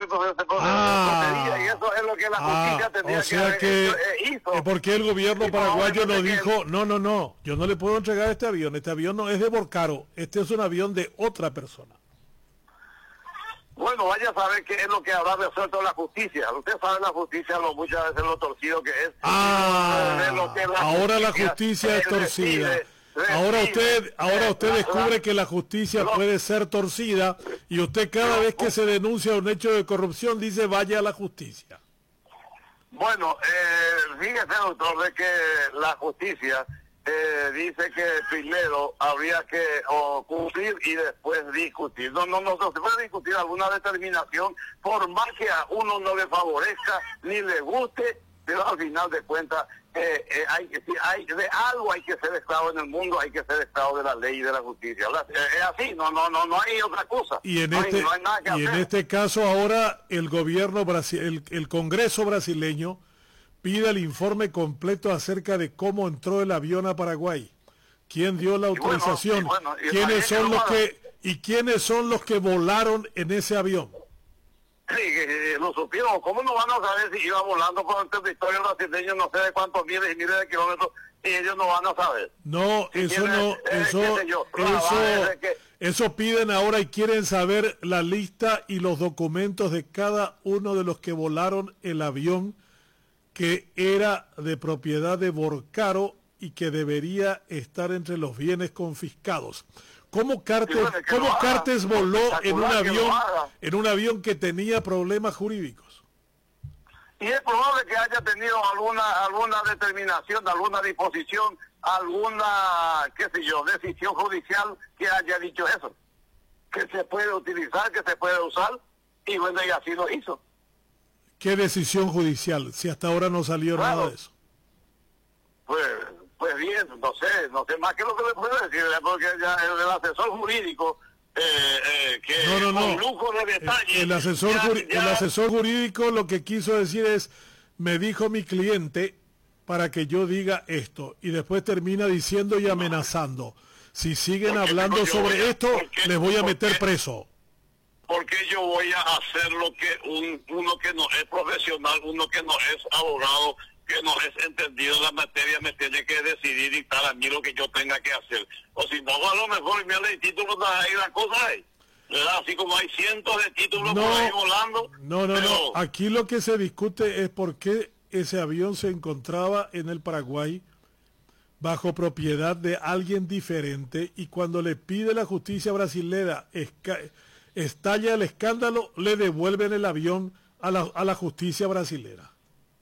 se procedía, y eso es lo que la justicia tendría hizo. ¿Por qué el gobierno paraguayo no dijo, no, yo no le puedo entregar este avión no es de Borcaro, este es un avión de otra persona? Bueno, vaya a saber qué es lo que habrá resuelto la justicia. Usted sabe la justicia muchas veces lo torcido que es. Ahora la justicia es torcida. Ahora usted descubre que la justicia puede ser torcida y usted cada vez que se denuncia un hecho de corrupción dice vaya a la justicia. Bueno, fíjese, doctor, de que la justicia dice que primero habría que cumplir y después discutir. No se puede discutir alguna determinación por más que a uno no le favorezca ni le guste, pero al final de cuentas de algo hay que ser esclavo en el mundo, hay que ser esclavo de la ley y de la justicia. Es así, no hay otra cosa. Y en este caso ahora el gobierno el Congreso brasileño pide el informe completo acerca de cómo entró el avión a Paraguay, quién dio la autorización, quiénes son los que volaron en ese avión. Sí, lo supieron. ¿Cómo no van a saber si iba volando con el territorio brasileño no sé de cuántos miles y miles de kilómetros y ellos no van a saber? No, eso piden ahora y quieren saber la lista y los documentos de cada uno de los que volaron el avión que era de propiedad de Borcaro y que debería estar entre los bienes confiscados. ¿Cómo Cartes voló en un avión que tenía problemas jurídicos? Y es probable que haya tenido alguna determinación, alguna disposición, alguna, decisión judicial que haya dicho eso. Que se puede utilizar, que se puede usar, y bueno, y así lo hizo. ¿Qué decisión judicial? Si hasta ahora no salió nada de eso. Pues bien, no sé más que lo que le puedo decir, porque ya el asesor jurídico, con lujo de detalle... El asesor jurídico lo que quiso decir es, me dijo mi cliente para que yo diga esto, y después termina diciendo y amenazando. Si siguen hablando sobre esto, les voy a meter preso. Porque yo voy a hacer lo que uno que no es profesional, uno que no es abogado, que no es entendido en la materia, me tiene que decidir dictar a mí lo que yo tenga que hacer. O si no, a lo mejor me ley títulos ahí la cosa ahí. ¿Verdad? Así como hay cientos de títulos por ahí volando. No. Aquí lo que se discute es por qué ese avión se encontraba en el Paraguay bajo propiedad de alguien diferente, y cuando le pide la justicia brasilera estalla el escándalo, le devuelven el avión a la justicia brasilera.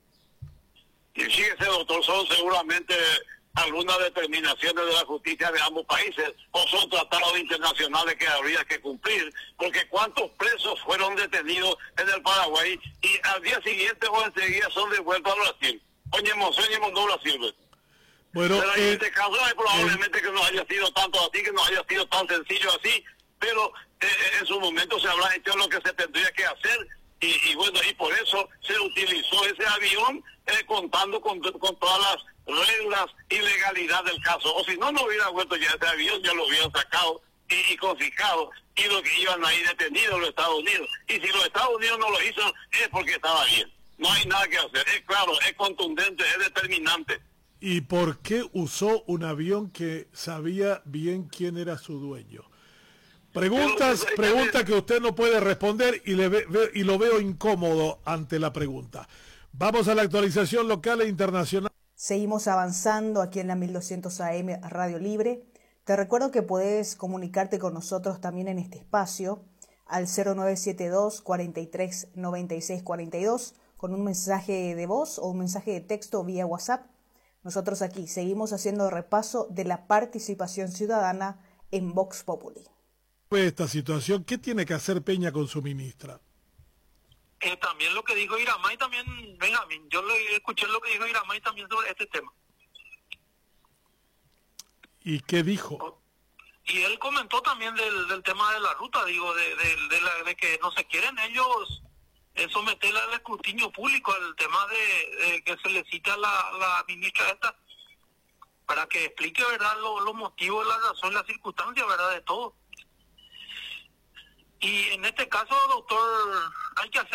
Y fíjese, doctor, son seguramente algunas determinaciones de la justicia de ambos países, o son tratados internacionales que habría que cumplir, porque cuántos presos fueron detenidos en el Paraguay y al día siguiente o enseguida son devueltos a Brasil. Oñemos no Brasil. Bueno, pero en este caso probablemente que no haya sido tanto así, que no haya sido tan sencillo así, pero en su momento se habrá hecho lo que se tendría que hacer, y bueno, y por eso se utilizó ese avión contando con todas las reglas y legalidad del caso. O si no hubiera vuelto ya ese avión, ya lo hubieran sacado y confiscado, y lo que iban ahí detenidos los Estados Unidos. Y si los Estados Unidos no lo hizo, es porque estaba bien. No hay nada que hacer. Es claro, es contundente, es determinante. ¿Y por qué usó un avión que sabía bien quién era su dueño? Pregunta que usted no puede responder, y lo veo incómodo ante la pregunta. Vamos a la actualización local e internacional. Seguimos avanzando aquí en la 1200 AM Radio Libre. Te recuerdo que puedes comunicarte con nosotros también en este espacio al 0972 43 96 42 con un mensaje de voz o un mensaje de texto vía WhatsApp. Nosotros aquí seguimos haciendo repaso de la participación ciudadana en Vox Populi. Esta situación, ¿qué tiene que hacer Peña con su ministra? También lo que dijo Iramay, también, Benjamín, yo escuché lo que dijo Iramay también sobre este tema. ¿Y qué dijo? Y él comentó también del tema de la ruta, digo, de que no se quieren ellos someter al escrutinio público, el tema de que se le cita a la ministra esta, para que explique, ¿verdad?, los motivos, la razón, las circunstancias, ¿verdad?, de todo. Y en este caso, doctor, hay que hacer